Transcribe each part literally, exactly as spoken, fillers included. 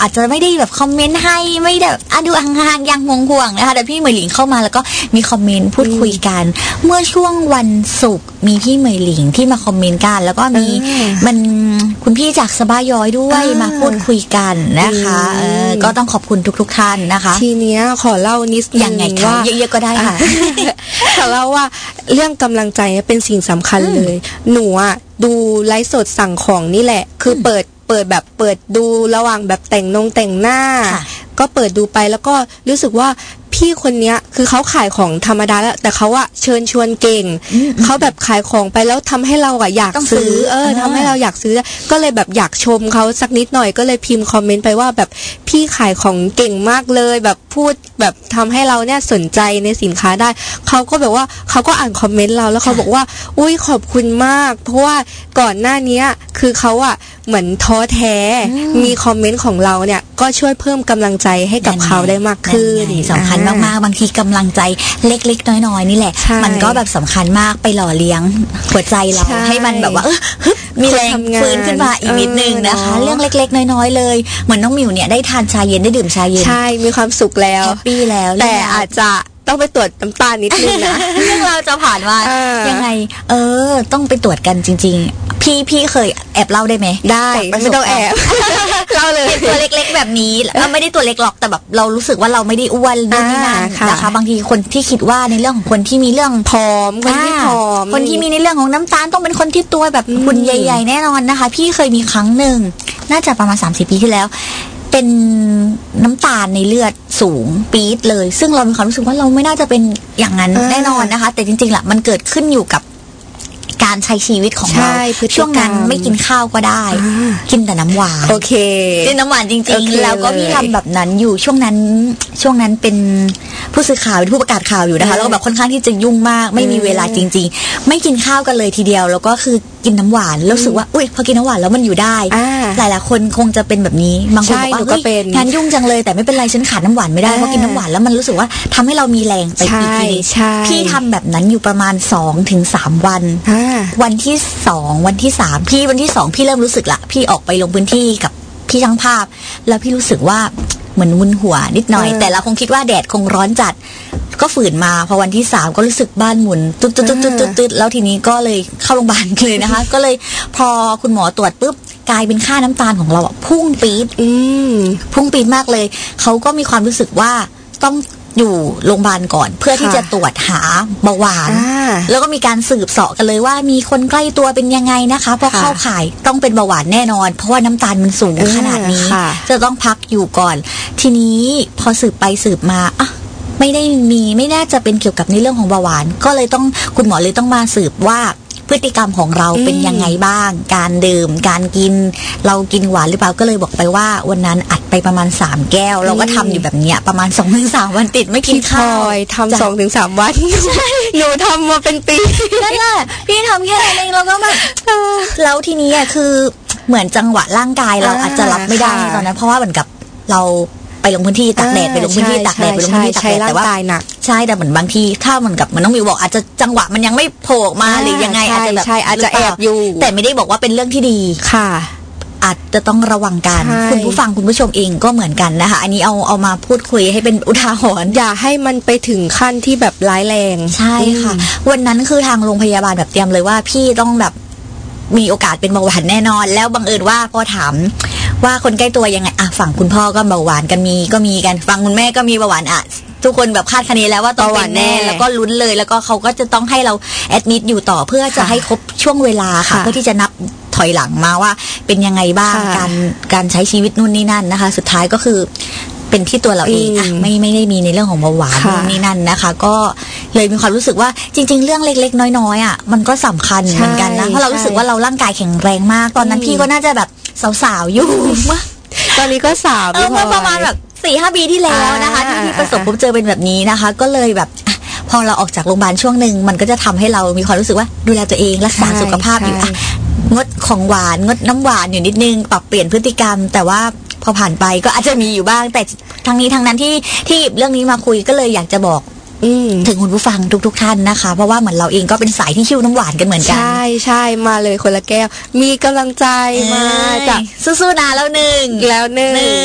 อาจจะไม่ได้แบบคอมเมนต์ให้ไม่ได้อ่ะดูห่างๆยังห่วงๆนะคะแต่พี่เหมยหลิงเข้ามาแล้วก็มีคอมเมนต์พูดคุยกันเมื่อช่วงวันศุกร์มีพี่เหมยหลิงที่มาคอมเมนต์กันแล้วก็มีมันคุณพี่จากสบายย้อยด้วยมาพูดคุยกันนะคะเออก็ต้องขอบคุณทุกๆท่านนะคะทีเนี้ยขอเล่านิดนึงว่าเยอะๆก็ได้ค่ะขอเล่าว่าเรื่องกำลังใจเป็นสิ่งสำคัญเลยหนูอ่ะดูไลฟ์สดสั่งของนี่แหละคือเปิดเปิดแบบเปิดดูระหว่างแบบแต่งนงแต่งหน้าก็เปิดดูไปแล้วก็รู้สึกว่าพี่คนเนี้ยคือเขาขายของธรรมดาแล้วแต่เขาอะเชิญชวนเก่งเขาแบบขายของไปแล้วทำให้เราอะอยากซื้อเออทำให้เราอยากซื้อก็เลยแบบอยากชมเขาสักนิดหน่อยก็เลยพิมพ์คอมเมนต์ไปว่าแบบพี่ขายของเก่งมากเลยแบบพูดแบบทำให้เราเนี่ยสนใจในสินค้าได้เขาก็แบบว่าเขาก็อ่านคอมเมนต์เราแล้วเขาบอกว่าอุ้ยขอบคุณมากเพราะว่าก่อนหน้านี้คือเขาอะเหมือนท้อแท้มีคอมเมนต์ของเราเนี่ยก็ช่วยเพิ่มกำลังใจให้กับเขาได้มากขึ้นสำคัญมากๆบางทีกำลังใจเล็กๆน้อยๆนี่แหละมันก็แบบสำคัญมากไปหล่อเลี้ยงหัวใจเราให้มันแบบว่ามีแรงฟื้นขึ้นมาอีกนิดนึงนะคะเรื่องเล็กๆน้อยๆเลยเหมือนน้องมิวเนี่ยได้ทานชาเย็นได้ดื่มชาเย็นใช่มีความสุขแล้วแฮปปี้แล้วแต่อาจจะต้องไปตรวจน้ำตาลนิดนึงนะเรื่องเราจะผ่านว่ายังไงเออต้องไปตรวจกันจริงๆพี่พี่เคยแอบเล่าได้ไหมได้ไม่ต้องแอบเล่าเลยตัวเล็กๆแบบนี้เราไม่ได้ตัวเล็กหรอกแต่แบบเรารู้สึกว่าเราไม่ได้อ้วนนู่นนี่นั่นนะคะบางทีคนที่คิดว่าในเรื่องของคนที่มีเรื่องผอมคนที่ผอมคนที่มีในเรื่องของน้ำตาลต้องเป็นคนที่ตัวแบบหุ่นใหญ่ๆแน่นอนนะคะพี่เคยมีครั้งหนึ่งน่าจะประมาณสามสิบปีที่แล้วเป็นน้ำตาลในเลือดสูงปี๊ดเลยซึ่งเรามีความรู้สึกว่าเราไม่น่าจะเป็นอย่างนั้นแน่นอนนะคะแต่จริงๆแหละมันเกิดขึ้นอยู่กับการใช้ชีวิตของเราช่วงนั้นไม่กินข้าวก็ได้กินแต่น้ำหวานโอเคกินน้ำหวานจริงๆแล้วก็พี่ทำแบบนั้นอยู่ช่วงนั้นช่วงนั้นเป็นผู้สื่อข่าวผู้ประกาศข่าวอยู่นะคะแล้วก็แบบค่อนข้างที่จะยุ่งมากไม่มีเวลาจริงๆไม่กินข้าวกันเลยทีเดียวแล้วก็คือกินน้ำหวานรู้สึกว่าอุ้ยพอกินน้ำหวานแล้วมันอยู่ได้หลายๆคนคงจะเป็นแบบนี้บางคนบอกว่าเฮ้ยงานยุ่งจังเลยแต่ไม่เป็นไรฉันขาดน้ำหวานไม่ได้เพราะกินน้ำหวานแล้วมันรู้สึกว่าทำให้เรามีแรงไปอีกทีพี่ทำแบบนั้นอยู่ประมาณ สองถึงสาม วันวันที่สองวันที่สามพี่วันที่สองพี่เริ่มรู้สึกละพี่ออกไปลงพื้นที่กับพี่ช่างภาพแล้วพี่รู้สึกว่าเหมือนวุ้นหัวนิดหน่อยแต่เราคงคิดว่าแดดคงร้อนจัดก็ฝืนมาพอวันที่สามก็รู้สึกบ้านหมุนตึ๊ดตึ๊ดตึ๊ดตึ๊ดตึ๊ดแล้วทีนี้ก็เลยเข้าโรงพยาบาลเลยนะคะก็เลยพอคุณหมอตรวจปุ๊บกลายเป็นค่าน้ำตาลของเราอะพุ่งปี๊ดพุ่งปี๊ดมากเลยเขาก็มีความรู้สึกว่าต้องอยู่โรงพยาบาลก่อนเพื่อที่จะตรวจหาเบาหวานแล้วก็มีการสืบเสาะกันเลยว่ามีคนใกล้ตัวเป็นยังไงนะคะเพราะเข้าข่ายต้องเป็นเบาหวานแน่นอนเพราะว่าน้ำตาลมันสูงขนาดนี้จะต้องพักอยู่ก่อนทีนี้พอสืบไปสืบมาอ่ะไม่ได้มีไม่น่าจะเป็นเกี่ยวกับในเรื่องของเบาหวานก็เลยต้องคุณหมอเลยต้องมาสืบว่าพฤติกรรมของเราเป็นยังไงบ้างการดื่มการกินเรากินหวานหรือเปล่าก็เลยบอกไปว่าวันนั้นอัดไปประมาณสามแก้วเราก็ทำอยู่แบบนี้ประมาณ สองถึงสาม วันติดไม่กินข้าวทำ สองถึงสาม วันหนูทำมาเป็นปีนั่นแหละพี่ทำแค่นั้นเองเราก็แบบแล้วทีนี้อ่ะคือเหมือนจังหวะร่างกายเราอาจจะรับไม่ได้ตอนนั้นเพราะว่าเหมือนกับเราไปลงพื้นที่ตากแดดไปลงพื้นที่ตากแดดไปลงพื้นที่ตากแดดแต่ว่าใช่แต่เหมือนบางทีถ้าเหมือนกับเหมือนน้องมิวบอกอาจจะจังหวะมันยังไม่โผล่มาหรือยังไงอาจจะแบบอาจจะแอบอยู่แต่ไม่ได้บอกว่าเป็นเรื่องที่ดีค่ะอาจจะต้องระวังกันคุณผู้ฟังคุณผู้ชมเองก็เหมือนกันนะคะอันนี้เอาเอามาพูดคุยให้เป็นอุทาหรณ์อย่าให้มันไปถึงขั้นที่แบบร้ายแรงใช่ค่ะวันนั้นคือทางโรงพยาบาลแบบเตรียมเลยว่าพี่ต้องแบบมีโอกาสเป็นเบาหวานแน่นอนแล้วบังเอิญว่าพอถามว่าคนใกล้ตัวยังไงอ่ะฝั่งคุณพ่อก็เบาหวานกันมีก็มีกันฝั่งคุณแม่ก็มีเบาหวานอ่ะทุกคนแบบคาดคะเนแล้วว่าต้องเป็นแน่แล้วก็ลุ้นเลยแล้วก็เขาก็จะต้องให้เราแอดมิดอยู่ต่อเพื่อจะให้ครบช่วงเวลาค่ะเพื่อที่จะนับถอยหลังมาว่าเป็นยังไงบ้างการการใช้ชีวิตนู่นนี่นั่นนะคะสุดท้ายก็คือเป็นที่ตัวเราเองอ่ะไม่ไม่ได้มีในเรื่องของเบาหวานนู่นนี่นั่นนะคะก็เลยมีความรู้สึกว่าจริงๆเรื่องเล็กๆน้อยๆอ่ะมันก็สำคัญเหมือนกันนะเพราะเรารู้สึกว่าเราร่างกายแข็งแรงมากตอนนั้นพี่ก็น่าจะแบบสาวๆอยู่ตอนนี้ก็สาวเมื่อประมาณแบบ สี่ห้า ปีที่แล้วนะคะที่พี่ประสบพบเจอเป็นแบบนี้นะคะก็เลยแบบพอเราออกจากโรงพยาบาลช่วงนึงมันก็จะทำให้เรามีความรู้สึกว่าดูแลตัวเองรักษาสุขภาพอยู่อ่ะงดของหวานงดน้ำหวานอยู่นิดนึงปรับเปลี่ยนพฤติกรรมแต่ว่าพอผ่านไปก็อาจจะมีอยู่บ้างแต่ทั้งนี้ทั้งนั้นที่ที่เรื่องนี้มาคุยก็เลยอยากจะบอกถึงคุณผู้ฟังทุกๆท่านนะคะเพราะว่าเหมือนเราเองก็เป็นสายที่ชิวน้ำหวานกันเหมือนกันใช่ใช่มาเลยคนละแก้วมีกำลังใจมาจากสู้ๆนะแล้วหนึ่งแล้วหนึ่ง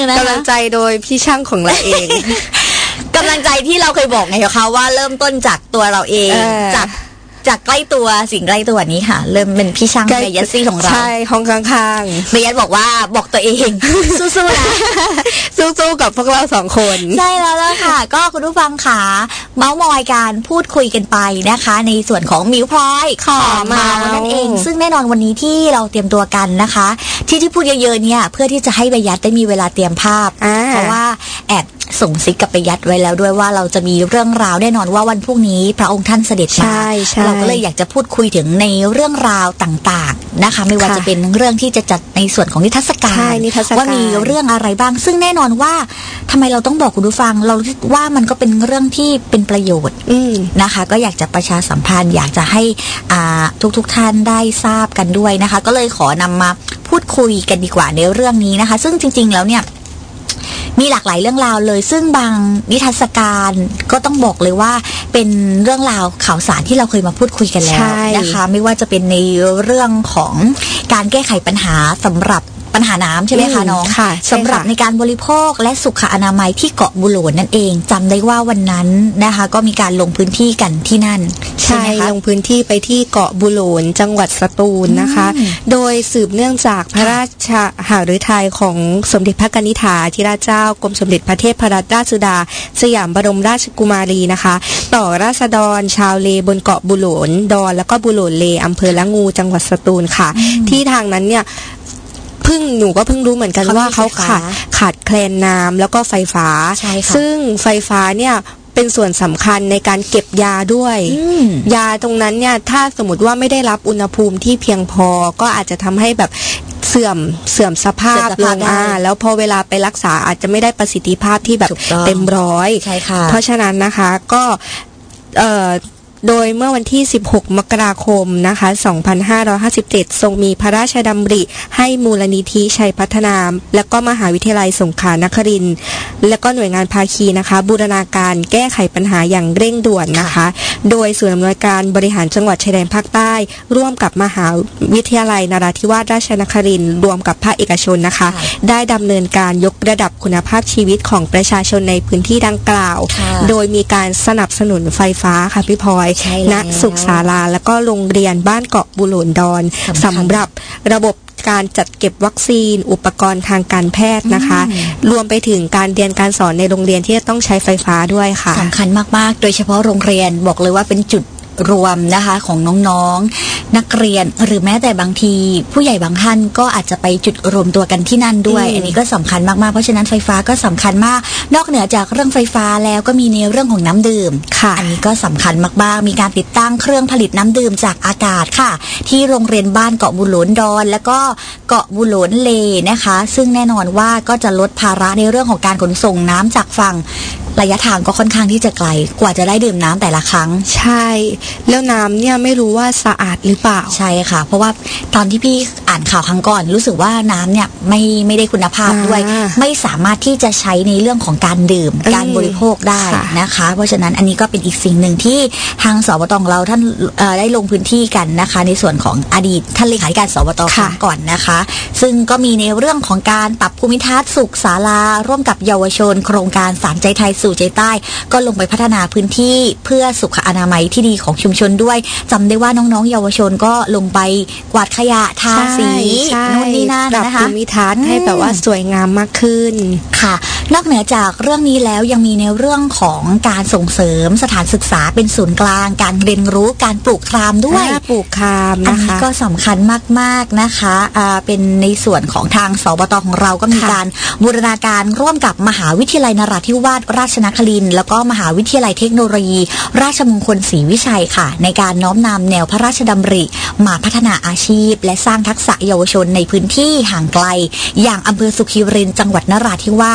นะคะกำลังใจโดยพี่ช่างของเราเองกำลังใจที่เราเคยบอกไงคะว่าเริ่มต้นจากตัวเราเองจากจากใกล้ตัวสิ่งใกล้ตัวนี้ค่ะเริ่มเป็นพี่ช่างเมยัสซี่ของเราใช่ห้องข้างๆเมยัสบอกว่าบอกตัวเองสู้ๆนะสู้ๆกับพวกเราสองคนใช่แล้วล่ะค่ะก็คุณผู้ฟังค่ะเมาส์มอยการพูดคุยกันไปนะคะในส่วนของมิวพลอยขอเมาส์นั่นเองซึ่งแน่นอนวันนี้ที่เราเตรียมตัวกันนะคะที่ที่พูดเยอะๆเนี่ยเพื่อที่จะให้เมยัสได้มีเวลาเตรียมภาพเพราะว่าแอบส่งซิกกับไปยัดไว้แล้วด้วยว่าเราจะมีเรื่องราวแน่นอนว่าวันพรุ่งนี้พระองค์ท่านเสด็จมาเราก็เลยอยากจะพูดคุยถึงในเรื่องราวต่างๆนะคะไม่ว่าจะเป็นเรื่องที่จะจัดในส่วนของนิทรรศการว่ามีเรื่องอะไรบ้างซึ่งแน่นอนว่าทำไมเราต้องบอกคุณผู้ฟังเราคิดว่ามันก็เป็นเรื่องที่เป็นประโยชน์นะคะก็อยากจะประชาสัมพันธ์อยากจะให้ทุกๆท่านได้ทราบกันด้วยนะคะก็เลยขอนำมาพูดคุยกันดีกว่าในเรื่องนี้นะคะซึ่งจริงๆแล้วเนี่ยมีหลากหลายเรื่องราวเลยซึ่งบางนิทรรศการก็ต้องบอกเลยว่าเป็นเรื่องราวข่าวสารที่เราเคยมาพูดคุยกันแล้วนะคะไม่ว่าจะเป็นในเรื่องของการแก้ไขปัญหาสำหรับปัญหาน้ำใช่ไหมคะน้องสำหรับในการบริโภคและสุขอนามัยที่เกาะบุโหลนนั่นเองจำได้ว่าวันนั้นนะคะก็มีการลงพื้นที่กันที่นั่นใช่ลงพื้นที่ไปที่เกาะบุโหลนจังหวัดสตูลนะคะโดยสืบเนื่องจากพระราชหฤทัยของสมเด็จพระกนิษฐาธิราชเจ้ากรมสมเด็จพระเทพรัตนราชสุดาสยามบรมราชกุมารีนะคะต่อราษฎรชาวเลบนเกาะบุโหลนดอนแล้วก็บุโหลนเลอำเภอละงูจังหวัดสตูลค่ะที่ทางนั้นเนี่ยเพิ่งหนูก็เพิ่งรู้เหมือนกันว่าเขาขาดขาดแคลนน้ำแล้วก็ไฟฟ้าซึ่งไฟฟ้าเนี่ยเป็นส่วนสำคัญในการเก็บยาด้วยยาตรงนั้นเนี่ยถ้าสมมติว่าไม่ได้รับอุณหภูมิที่เพียงพอก็อาจจะทำให้แบบเสื่อมเสื่อมสภาพลงอ่าแล้วพอเวลาไปรักษาอาจจะไม่ได้ประสิทธิภาพที่แบบเต็มร้อยเพราะฉะนั้นนะคะก็เอ่อโดยเมื่อวันที่สิบหกมกราคมนะคะสองพันห้าร้อยห้าสิบเจ็ดทรงมีพระราชดำริให้มูลนิธิชัยพัฒนาและก็มหาวิทยาลัยสงขลานครินทร์และก็หน่วยงานภาคีนะคะบูรณาการแก้ไขปัญหาอย่างเร่งด่วนนะคะโดยส่วนอำนวยการบริหารจังหวัดชายแดนภาคใต้ร่วมกับมหาวิทยาลัยนราธิวาสราชนครินทร์รวมกับภาคเอกชนนะคะได้ดำเนินการยกระดับคุณภาพชีวิตของประชาชนในพื้นที่ดังกล่าวโดยมีการสนับสนุนไฟฟ้าค่ะพี่พลอยณสุขศาลาและก็โรงเรียนบ้านเกาะบุโหลนดอนสำหรับระบบการจัดเก็บวัคซีนอุปกรณ์ทางการแพทย์นะคะรวมไปถึงการเรียนการสอนในโรงเรียนที่จะต้องใช้ไฟฟ้าด้วยค่ะสำคัญมากๆโดยเฉพาะโรงเรียนบอกเลยว่าเป็นจุดรวมนะคะของน้องๆนักเรียนหรือแม้แต่บางทีผู้ใหญ่บางท่านก็อาจจะไปจุดรวมตัวกันที่นั่นด้วย อ, อันนี้ก็สำคัญมากๆเพราะฉะนั้นไฟฟ้าก็สำคัญมากนอกเหนือจากเรื่องไฟฟ้าแล้วก็มีในเรื่องของน้ำดื่มค่ะอันนี้ก็สำคัญมากๆมีการติดตั้งเครื่องผลิตน้ำดื่มจากอากาศค่ะที่โรงเรียนบ้านเกาะบุโหลนดอนแล้วก็เกาะบุโหลนเลนะคะซึ่งแน่นอนว่าก็จะลดภาระในเรื่องของการขนส่งน้ำจากฝั่งระยะทางก็ค่อนข้างที่จะไกลกว่าจะได้ดื่มน้ำแต่ละครั้งใช่แล้วน้ำเนี่ยไม่รู้ว่าสะอาดหรือเปล่าใช่ค่ะเพราะว่าตอนที่พี่อ่านข่าวครั้งก่อนรู้สึกว่าน้ำเนี่ยไม่ไม่ได้คุณภาพด้วยไม่สามารถที่จะใช้ในเรื่องของการดื่มการบริโภคได้นะคะเพราะฉะนั้นอันนี้ก็เป็นอีกสิ่งหนึ่งที่ทางสบตเราท่านได้ลงพื้นที่กันนะคะในส่วนของอดีตท่านเลขาธิการสบตครั้งก่อนนะคะซึ่งก็มีในเรื่องของการปรับภูมิทัศน์สุขศาลาร่วมกับเยาวชนโครงการสามใจไทยสู่ใจใต้ก็ลงไปพัฒนาพื้นที่เพื่อสุขอนามัยที่ดีของชุมชนด้วยจำได้ว่าน้องๆเยาวชนก็ลงไปกวาดขยะทาสีนู่นนี่นั่นนะคะปรับภูมิทัศน์ให้แบบว่าสวยงามมากขึ้นค่ะนอกเหนือจากเรื่องนี้แล้วยังมีในเรื่องของการส่งเสริมสถานศึกษาเป็นศูนย์กลางการเรียนรู้การปลูกครามด้วยปลูกครามนะคะอันนี้ก็สำคัญมากๆนะคะอ่าเป็นในส่วนของทางสบตของเราก็มีการบูรณาการร่วมกับมหาวิทยาลัยนราธิวาสราชนครินทร์แล้วก็มหาวิทยาลัยเทคโนโลยีราชมงคลศรีวิชัยค่ะในการน้อมนำแนวพระราชดำริมาพัฒนาอาชีพและสร้างทักษะเยาวชนในพื้นที่ห่างไกลอย่างอำเภอสุขีรินจังหวัดนราธิวาสนะคะ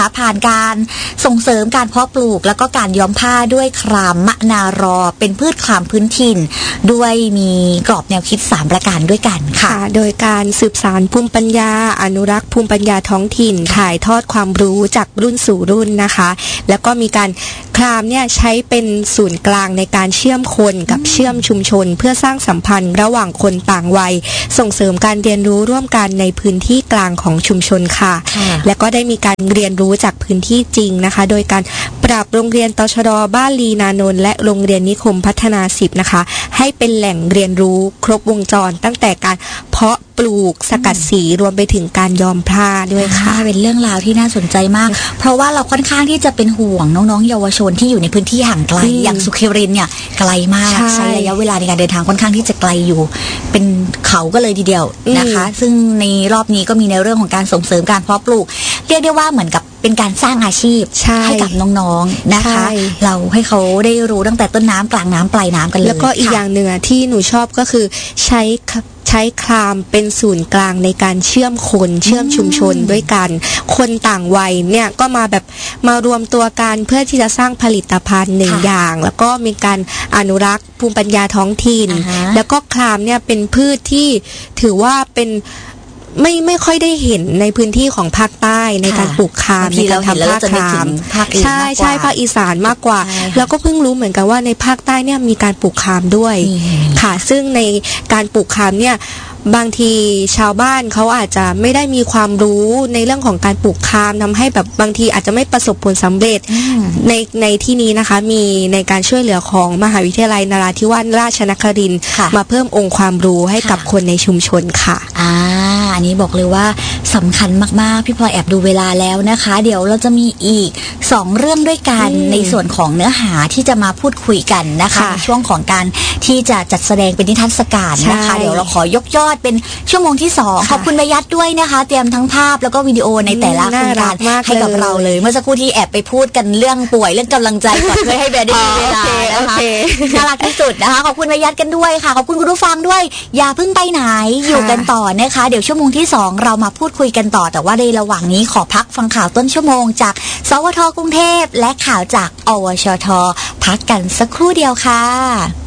นะคะผ่านการส่งเสริมการเพาะปลูกแล้วก็การย้อมผ้าด้วยครามมะนารอเป็นพืชครามพื้นถิ่นด้วยมีกรอบแนวคิดสามประการด้วยกันค่ะโดยการสืบสานภูมิปัญญาอนุรักษ์ภูมิปัญญาท้องถิ่นถ่ายทอดความรู้จากรุ่นสู่รุ่นนะคะแล้วก็มีการครามเนี่ยใช้เป็นศูนย์กลางในการเชื่อมคนกับเชื่อมชุมชนเพื่อสร้างสัมพันธ์ระหว่างคนต่างวัยส่งเสริมการเรียนรู้ร่วมกันในพื้นที่กลางของชุมชนค่ะและก็ได้มีการเรียนรู้จากพื้นที่จริงนะคะโดยการปรับโรงเรียนตชด.บ้านลีนานนท์และโรงเรียนนิคมพัฒนาสิบนะคะให้เป็นแหล่งเรียนรู้ครบวงจรตั้งแต่การเพาะปลูกสกัดสีรวมไปถึงการย้อมผ้าด้วยค่ะเป็นเรื่องราวที่น่าสนใจมากเพราะว่าเราค่อนข้างที่จะเป็นห่วงน้องๆเยาวชนที่อยู่ในพื้นที่ห่างไกลอย่างสุขิรินเนี่ยไกลมากใช้ระยะเวลาในการเดินทางค่อนข้างที่จะไกลอยู่เป็นเขาก็เลยทีเดียวนะคะซึ่งในรอบนี้ก็มีในเรื่องของการส่งเสริมการเพาะปลูกเรียกได้ว่าเหมือนกับเป็นการสร้างอาชีพให้กับน้องๆนะคะเราให้เขาได้รู้ตั้งแต่ต้นน้ำกลางน้ำปลายน้ำกันเลยแล้วก็อีกอย่างหนึ่งที่หนูชอบก็คือใช้ใช้ครามเป็นศูนย์กลางในการเชื่อมคนเชื่อมชุมชนด้วยกันคนต่างวัยเนี่ยก็มาแบบมารวมตัวกันเพื่อที่จะสร้างผลิตภัณฑ์หนึ่งอย่างแล้วก็มีการอนุรักษ์ภูมิปัญญาท้องถิ่นแล้วก็ครามเนี่ยเป็นพืชที่ถือว่าเป็นไม่ไม่ค่อยได้เห็นในพื้นที่ของภาคใต้ในการปลูกครามในการทำผ้าครามใช่ใช่ภาคอีสานมากกว่าแล้วก็เพิ่งรู้เหมือนกันว่าในภาคใต้เนี่ยมีการปลูกครามด้วยค่ะซึ่งในการปลูกครามเนี่ยบางทีชาวบ้านเขาอาจจะไม่ได้มีความรู้ในเรื่องของการปลูกครามทำให้แบบบางทีอาจจะไม่ประสบผลสำเร็จในในที่นี้นะคะมีในการช่วยเหลือของมหาวิทยาลัยนราธิวาสราชนครินทร์มาเพิ่มองค์ความรู้ให้กับคนในชุมชนค่ะอ่าอันนี้บอกเลยว่าสำคัญมากๆพี่พลอยแอบดูเวลาแล้วนะคะเดี๋ยวเราจะมีอีกสองเรื่องด้วยกันในส่วนของเนื้อหาที่จะมาพูดคุยกันนะคะในช่วงของการที่จะจัดแสดงเป็นนิทรรศการนะคะเดี๋ยวเราขอยกยอดเป็นชั่วโมงที่สองขอบคุณใบยัดด้วยนะคะเตรียมทั้งภาพแล้วก็วิดีโอในแต่ละโครงการให้กับเราเลยเมื่อสักครู่ที่แอบไปพูดกันเรื่องป่วยเรื่องกำลังใจก่อนเพื่อให้แบดได้มีเวลานะคะน่ารักที่สุดนะคะขอบคุณใบยัดกันด้วยค่ะขอบคุณคุณผู้ฟังด้วยอย่าเพิ่งไปไหนอยู่กันต่อนะคะเดี๋ยวชั่วโมงที่สองเรามาพูดคุยกันต่อแต่ว่าในระหว่างนี้ขอพักฟังข่าวต้นชั่วโมงจากสวทกรุงเทพและข่าวจากอวชทพักกันสักครู่เดียวค่ะ